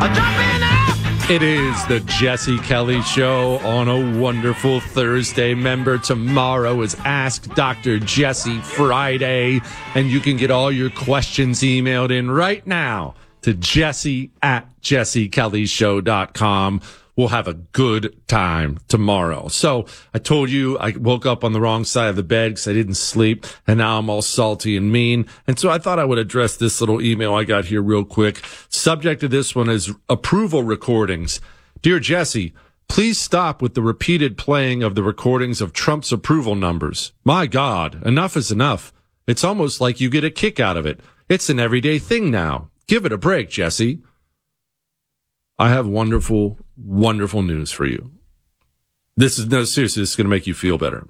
Jump in now! It is the Jesse Kelly Show on a wonderful Thursday. Remember, tomorrow is Ask Dr. Jesse Friday, and you can get all your questions emailed in right now to jesse@jessekellyshow.com. We'll have a good time tomorrow. So I told you I woke up on the wrong side of the bed because I didn't sleep, and now I'm all salty and mean. And so I thought I would address this little email I got here real quick. Subject of this one is approval recordings. Dear Jesse, please stop with the repeated playing of the recordings of Trump's approval numbers. My God, enough is enough. It's almost like you get a kick out of it. It's an everyday thing now. Give it a break, Jesse. I have wonderful news for you. Seriously, this is going to make you feel better.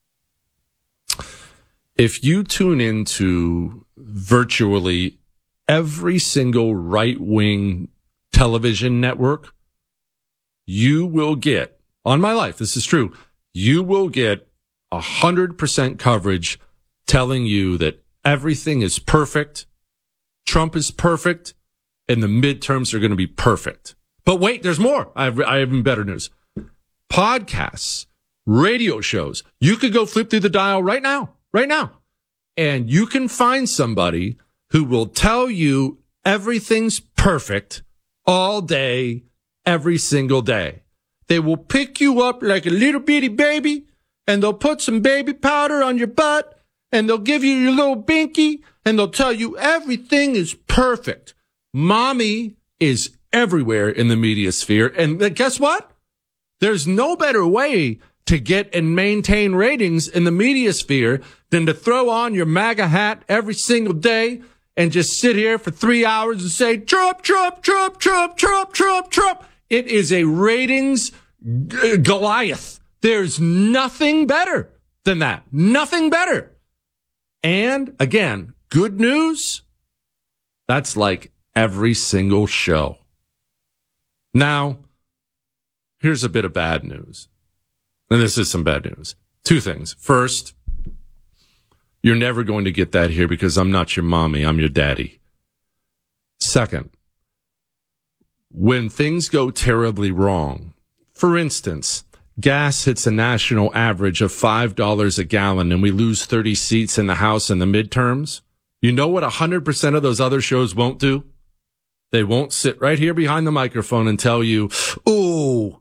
If you tune into virtually every single right-wing television network, you will get, on my life, this is true, you will get 100% coverage telling you that everything is perfect, Trump is perfect, and the midterms are going to be perfect. But wait, there's more. I have even better news. Podcasts, radio shows. You could go flip through the dial right now, and you can find somebody who will tell you everything's perfect all day, every single day. They will pick you up like a little bitty baby, and they'll put some baby powder on your butt, and they'll give you your little binky, and they'll tell you everything is perfect. Mommy is everywhere in the media sphere. And guess what? There's no better way to get and maintain ratings in the media sphere than to throw on your MAGA hat every single day and just sit here for 3 hours and say, Trump, Trump, Trump, Trump, Trump, Trump, Trump. It is a ratings Goliath. There's nothing better than that. Nothing better. And again, good news. That's like every single show. Now, here's a bit of bad news. And this is some bad news. Two things. First, you're never going to get that here because I'm not your mommy, I'm your daddy. Second, when things go terribly wrong, for instance, gas hits a national average of $5 a gallon and we lose 30 seats in the House in the midterms, you know what 100% of those other shows won't do? They won't sit right here behind the microphone and tell you, oh,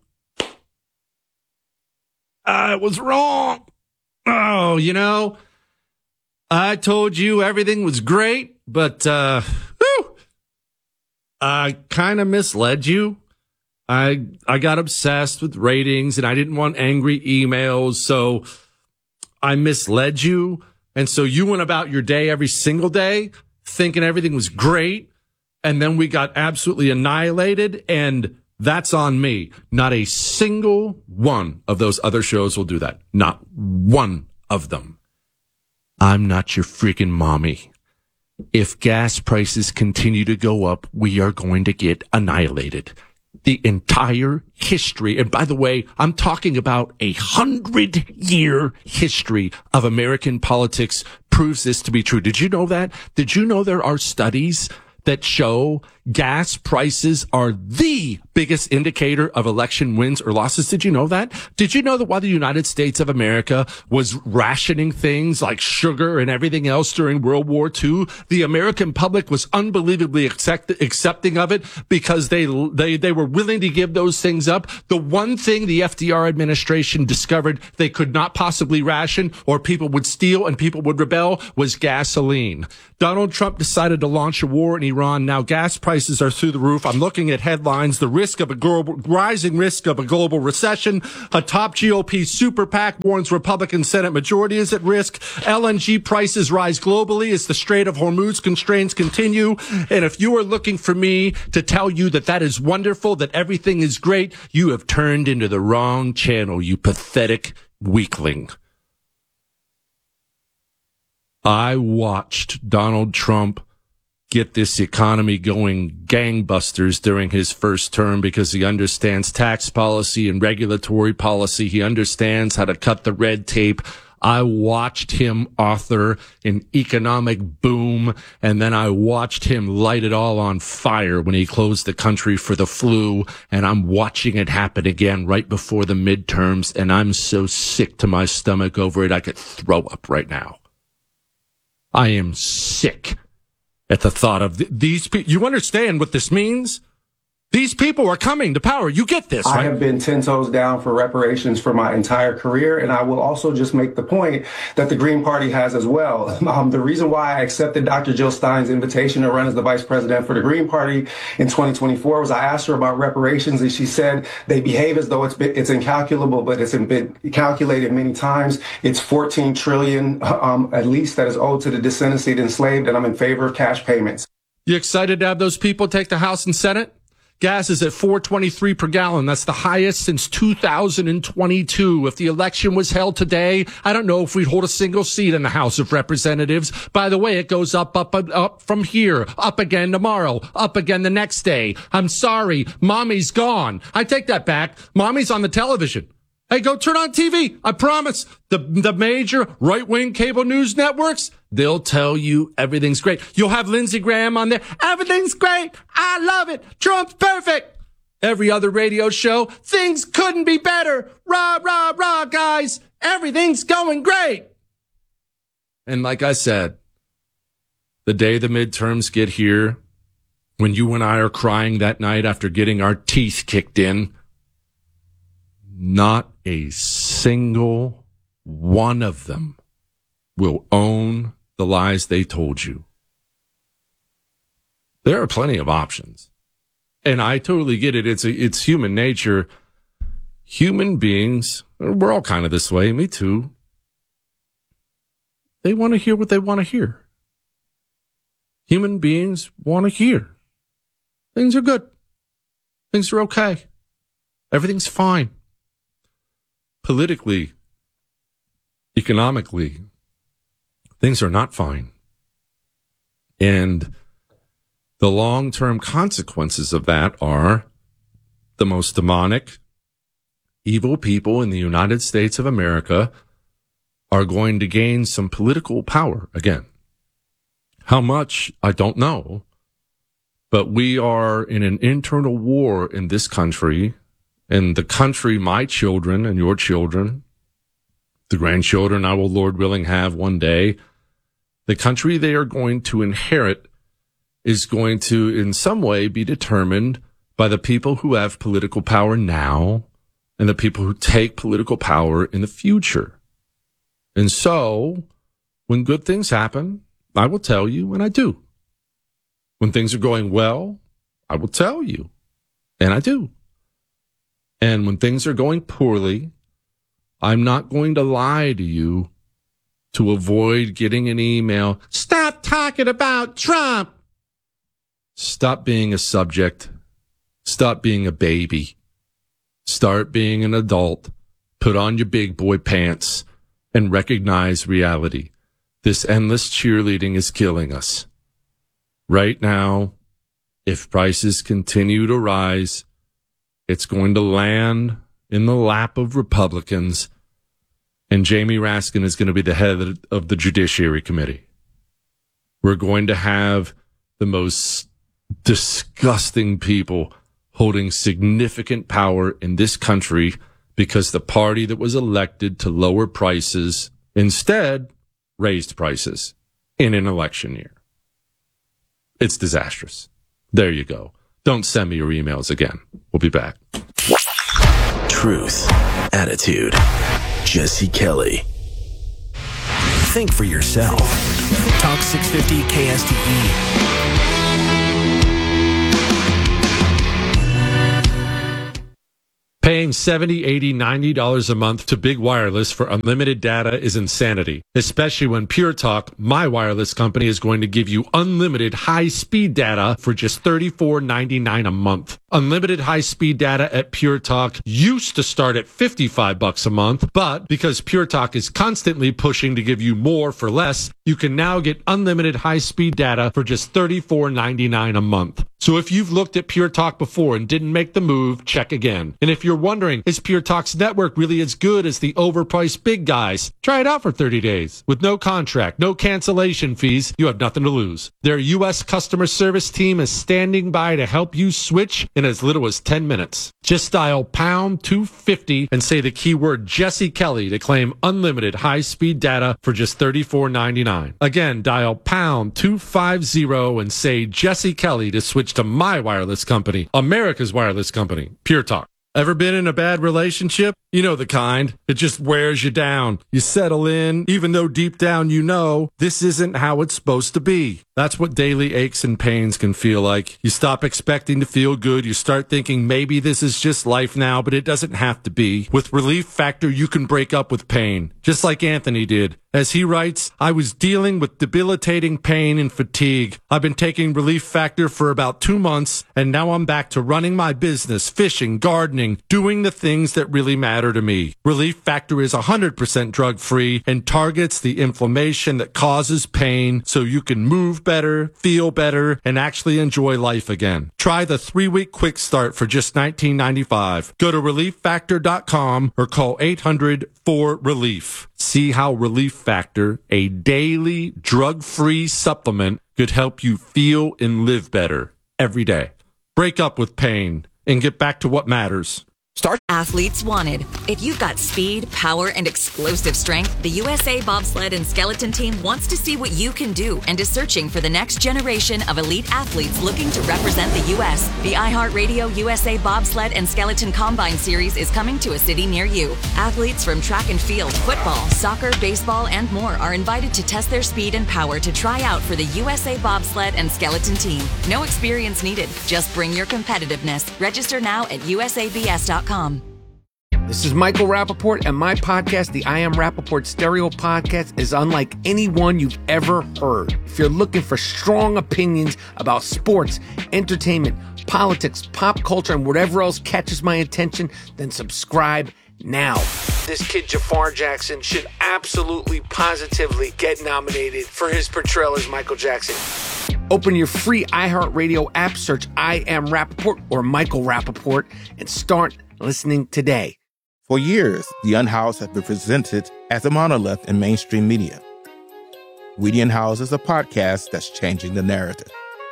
I was wrong. Oh, I told you everything was great, but I kind of misled you. I got obsessed with ratings and I didn't want angry emails, so I misled you. And so you went about your day every single day thinking everything was great. And then we got absolutely annihilated, and that's on me. Not a single one of those other shows will do that. Not one of them. I'm not your freaking mommy. If gas prices continue to go up, we are going to get annihilated. The entire history, and by the way, I'm talking about 100-year history of American politics proves this to be true. Did you know that? Did you know there are studies that show gas prices are the biggest indicator of election wins or losses? Did you know that? Did you know that while the United States of America was rationing things like sugar and everything else during World War II, the American public was unbelievably accepting of it because they were willing to give those things up? The one thing the FDR administration discovered they could not possibly ration or people would steal and people would rebel was gasoline. Donald Trump decided to launch a war in Iran. Now gas prices are through the roof. I'm looking at headlines. The rising risk of a global recession. A top GOP super PAC warns Republican Senate majority is at risk. LNG prices rise globally as the Strait of Hormuz constraints continue. And if you are looking for me to tell you that that is wonderful, that everything is great, you have turned into the wrong channel, you pathetic weakling. I watched Donald Trump get this economy going gangbusters during his first term because he understands tax policy and regulatory policy. He understands how to cut the red tape. I watched him author an economic boom, and then I watched him light it all on fire when he closed the country for the flu, and I'm watching it happen again right before the midterms, and I'm so sick to my stomach over it I could throw up right now. I am sick at the thought of these people. You understand what this means? These people are coming to power. You get this, right? I have been 10 toes down for reparations for my entire career, and I will also just make the point that the Green Party has as well. The reason why I accepted Dr. Jill Stein's invitation to run as the vice president for the Green Party in 2024 was I asked her about reparations, and she said they behave as though it's incalculable, but it's been calculated many times. It's $14 trillion at least that is owed to the descendants of the enslaved, and I'm in favor of cash payments. You excited to have those people take the House and Senate? Gas is at $4.23 per gallon. That's the highest since 2022. If the election was held today, I don't know if we'd hold a single seat in the House of Representatives. By the way, it goes up from here, up again tomorrow, up again the next day. I'm sorry, Mommy's gone. I take that back. Mommy's on the television. Hey, go turn on TV. I promise. The major right-wing cable news networks, they'll tell you everything's great. You'll have Lindsey Graham on there. Everything's great. I love it. Trump's perfect. Every other radio show, things couldn't be better. Rah, rah, rah, guys. Everything's going great. And like I said, the day the midterms get here, when you and I are crying that night after getting our teeth kicked in, not a single one of them will own the lies they told you. There are plenty of options. And I totally get it. It's human nature. Human beings, we're all kind of this way. Me too. They want to hear what they want to hear. Human beings want to hear. Things are good. Things are okay. Everything's fine. Politically, economically, things are not fine. And the long-term consequences of that are the most demonic, evil people in the United States of America are going to gain some political power again. How much, I don't know. But we are in an internal war in this country. And the country, my children and your children, the grandchildren I will, Lord willing, have one day, the country they are going to inherit is going to, in some way, be determined by the people who have political power now and the people who take political power in the future. And so, when good things happen, I will tell you, and I do. When things are going well, I will tell you, and I do. And when things are going poorly, I'm not going to lie to you to avoid getting an email. Stop talking about Trump. Stop being a subject. Stop being a baby. Start being an adult. Put on your big boy pants and recognize reality. This endless cheerleading is killing us. Right now, if prices continue to rise, it's going to land in the lap of Republicans, and Jamie Raskin is going to be the head of the Judiciary Committee. We're going to have the most disgusting people holding significant power in this country because the party that was elected to lower prices instead raised prices in an election year. It's disastrous. There you go. Don't send me your emails again. We'll be back. Truth, attitude, Jesse Kelly. Think for yourself. Talk 650 KSTE. Paying $70, $80, $90 a month to Big Wireless for unlimited data is insanity, especially when Pure Talk, my wireless company, is going to give you unlimited high-speed data for just $34.99 a month. Unlimited high-speed data at Pure Talk used to start at $55 a month, but because Pure Talk is constantly pushing to give you more for less, You can now get unlimited high-speed data for just $34.99 a month. So if you've looked at Pure Talk before and didn't make the move, check again. And if you're wondering, is Pure Talk's network really as good as the overpriced big guys? Try it out for 30 days. With no contract, no cancellation fees, you have nothing to lose. Their U.S. customer service team is standing by to help you switch in as little as 10 minutes. Just dial pound 250 and say the keyword Jesse Kelly to claim unlimited high-speed data for just $34.99. Again, dial pound 250 and say Jesse Kelly to switch to my wireless company, America's wireless company, Pure Talk. Ever been in a bad relationship? You know the kind. It just wears you down. You settle in, even though deep down you know this isn't how it's supposed to be. That's what daily aches and pains can feel like. You stop expecting to feel good. You start thinking maybe this is just life now, but it doesn't have to be. With Relief Factor, you can break up with pain, just like Anthony did. As he writes, I was dealing with debilitating pain and fatigue. I've been taking Relief Factor for about 2 months, and now I'm back to running my business, fishing, gardening, doing the things that really matter to me. Relief Factor is 100% drug-free and targets the inflammation that causes pain so you can move better, feel better, and actually enjoy life again. Try the 3-week quick start for just $19.95. Go to ReliefFactor.com or call 800-4RELIEF. See how Relief Factor, a daily drug-free supplement, could help you feel and live better every day. Break up with pain and get back to what matters. Start Athletes Wanted. If you've got speed, power, and explosive strength, the USA Bobsled and Skeleton Team wants to see what you can do and is searching for the next generation of elite athletes looking to represent the U.S. The iHeartRadio USA Bobsled and Skeleton Combine Series is coming to a city near you. Athletes from track and field, football, soccer, baseball, and more are invited to test their speed and power to try out for the USA Bobsled and Skeleton Team. No experience needed. Just bring your competitiveness. Register now at usabs.com. This is Michael Rappaport, and my podcast, the I Am Rappaport Stereo Podcast, is unlike any one you've ever heard. If you're looking for strong opinions about sports, entertainment, politics, pop culture, and whatever else catches my attention, then subscribe now. This kid Jafar Jackson should absolutely, positively get nominated for his portrayal as Michael Jackson. Open your free iHeartRadio app, search I Am Rappaport or Michael Rappaport, and start listening today. For years, The Unhoused has been presented as a monolith in mainstream media. We the Unhoused is a podcast that's changing the narrative.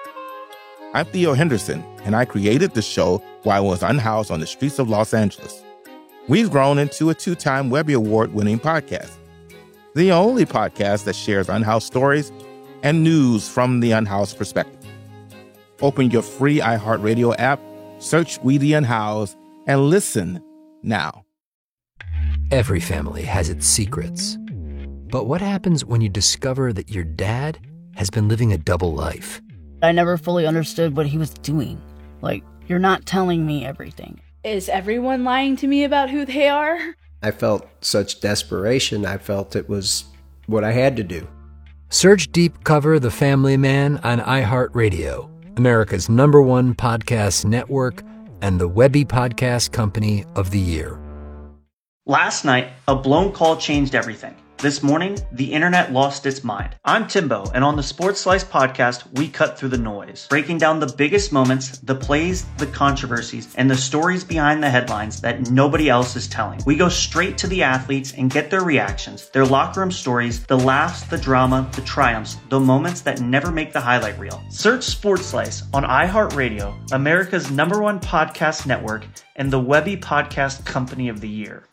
I'm Theo Henderson, and I created the show while I was unhoused on the streets of Los Angeles. We've grown into a 2-time Webby Award-winning podcast, the only podcast that shares unhoused stories and news from the unhoused perspective. Open your free iHeartRadio app, search We the Unhoused, and listen now. Every family has its secrets. But what happens when you discover that your dad has been living a double life? I never fully understood what he was doing. Like, you're not telling me everything. Is everyone lying to me about who they are? I felt such desperation. I felt it was what I had to do. Search Deep Cover The Family Man on iHeartRadio, America's #1 podcast network and the Webby Podcast Company of the Year. Last night, a blown call changed everything. This morning, the internet lost its mind. I'm Timbo, and on the Sports Slice podcast, we cut through the noise, breaking down the biggest moments, the plays, the controversies, and the stories behind the headlines that nobody else is telling. We go straight to the athletes and get their reactions, their locker room stories, the laughs, the drama, the triumphs, the moments that never make the highlight reel. Search Sports Slice on iHeartRadio, America's #1 podcast network, and the Webby Podcast Company of the Year.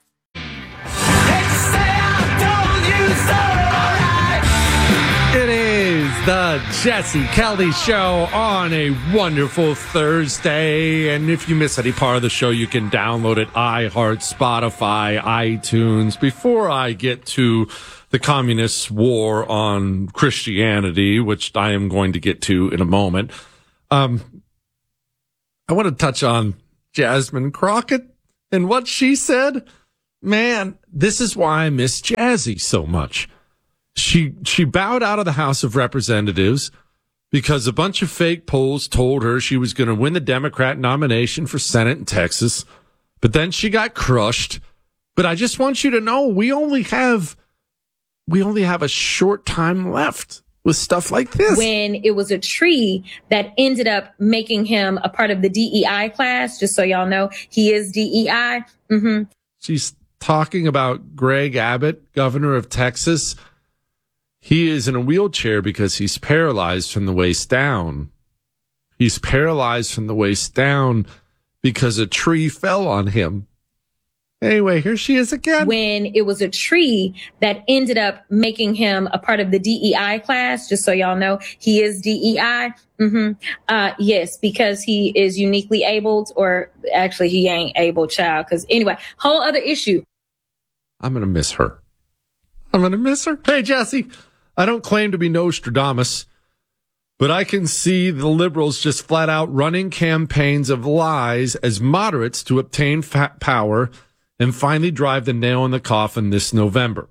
It is the Jesse Kelly Show on a wonderful Thursday. And if you miss any part of the show, you can download it, iHeart, Spotify, iTunes. Before I get to the communists' war on Christianity, which I am going to get to in a moment, I want to touch on Jasmine Crockett and what she said. Man, this is why I miss Jazzy so much. She bowed out of the House of Representatives because a bunch of fake polls told her she was going to win the Democrat nomination for Senate in Texas, but then she got crushed. But I just want you to know we only have we only have a short time left with stuff like this. When it was a tree that ended up making him a part of the DEI class, just so y'all know, he is DEI. Mm-hmm. She's talking about Greg Abbott, governor of Texas. He is in a wheelchair because he's paralyzed from the waist down. He's paralyzed from the waist down because a tree fell on him. Anyway, here she is again. When it was a tree that ended up making him a part of the DEI class, just so y'all know, he is DEI. Mm-hmm. Yes, because he is uniquely abled, or actually he ain't able, child. Because anyway, whole other issue. I'm going to miss her. I'm going to miss her. Hey, Jesse, I don't claim to be Nostradamus, but I can see the liberals just flat out running campaigns of lies as moderates to obtain power and finally drive the nail in the coffin this November.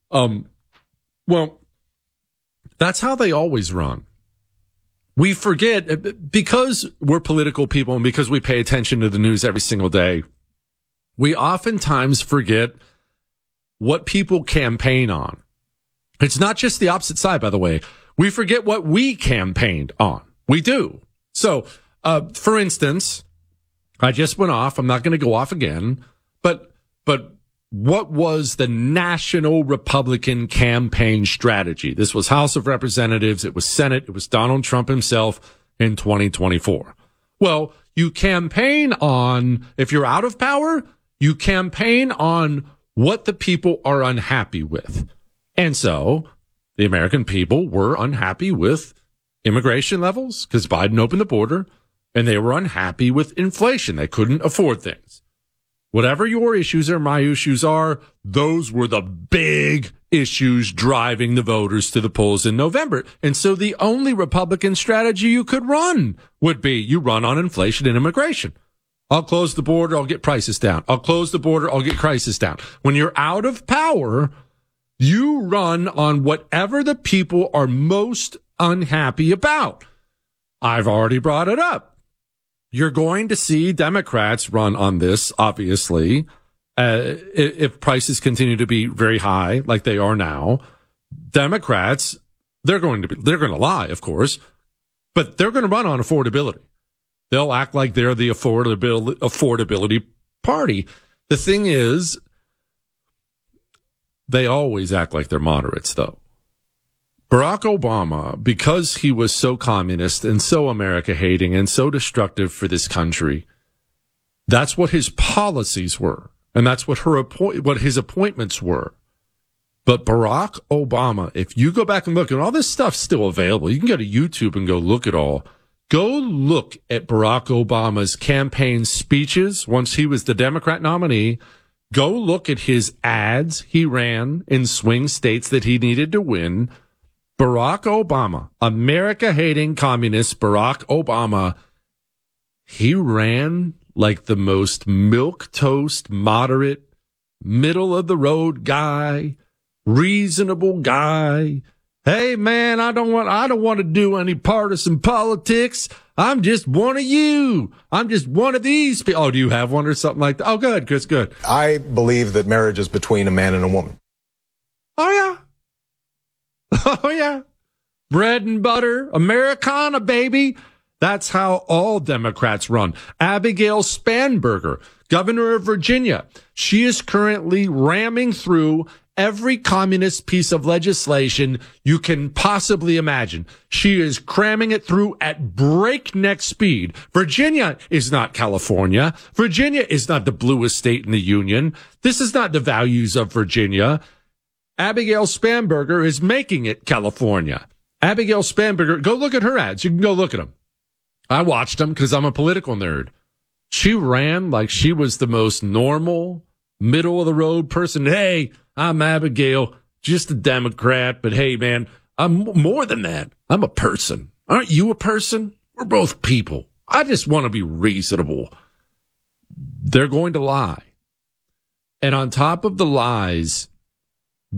Well, that's how they always run. We forget, because we're political people and because we pay attention to the news every single day, we oftentimes forget what people campaign on. It's not just the opposite side, by the way. We forget what we campaigned on. We do. So, for instance, I just went off. I'm not going to go off again, but what was the national Republican campaign strategy? This was House of Representatives. It was Senate. It was Donald Trump himself in 2024. Well, you campaign on, if you're out of power, you campaign on what the people are unhappy with. And so the American people were unhappy with immigration levels because Biden opened the border, and they were unhappy with inflation. They couldn't afford things. Whatever your issues or my issues are, those were the big issues driving the voters to the polls in November. And so the only Republican strategy you could run would be you run on inflation and immigration. I'll close the border, I'll get prices down. I'll close the border, I'll get prices down. When you're out of power, you run on whatever the people are most unhappy about. I've already brought it up. You're going to see Democrats run on this, obviously, if prices continue to be very high like they are now. Democrats, they're going to lie, of course, but they're going to run on affordability. They'll act like they're the affordability party. The thing is, they always act like they're moderates, though. Barack Obama, because he was so communist and so America-hating and so destructive for this country, that's what his policies were, and that's what his appointments were. But Barack Obama, if you go back and look, and all this stuff's still available, you can go to YouTube and go look at all. Go look at Barack Obama's campaign speeches once he was the Democrat nominee. Go look at his ads he ran in swing states that he needed to win. Barack Obama, America-hating communist Barack Obama, he ran like the most milquetoast, moderate, middle-of-the-road guy, reasonable guy. Hey, man, I don't want to do any partisan politics. I'm just one of you. I'm just one of these people. Oh, do you have one or something like that? Oh, good, Chris, good. I believe that marriage is between a man and a woman. Oh, yeah. Oh, yeah. Bread and butter, Americana, baby. That's how all Democrats run. Abigail Spanberger, governor of Virginia, she is currently ramming through every communist piece of legislation you can possibly imagine. She is cramming it through at breakneck speed. Virginia is not California. Virginia is not the bluest state in the union. This is not the values of Virginia. Abigail Spanberger is making it California. Abigail Spanberger, go look at her ads. You can go look at them. I watched them because I'm a political nerd. She ran like she was the most normal, middle-of-the-road person. Hey, I'm Abigail, just a Democrat, but hey, man, I'm more than that. I'm a person. Aren't you a person? We're both people. I just want to be reasonable. They're going to lie. And on top of the lies,